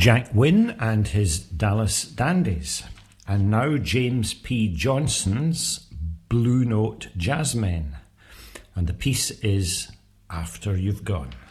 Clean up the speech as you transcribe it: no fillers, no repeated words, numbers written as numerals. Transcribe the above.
Jack Wynne and his Dallas Dandies. And now James P. Johnson's Blue Note Jazzmen. And the piece is After You've Gone.